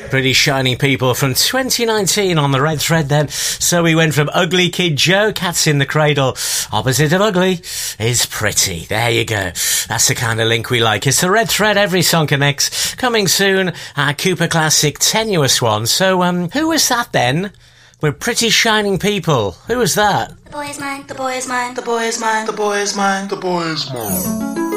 Pretty Shiny People from 2019 on the Red Thread then. So we went from Ugly Kid Joe, Cats in the Cradle. Opposite of ugly is pretty. There you go. That's the kind of link we like. It's the Red Thread, every song connects. Coming soon, our Cooper Classic Tenuous one. So, who was that then? We're Pretty Shining People. Who was that? The boy is mine, the boy is mine, the boy is mine, the boy is mine, the boy is mine.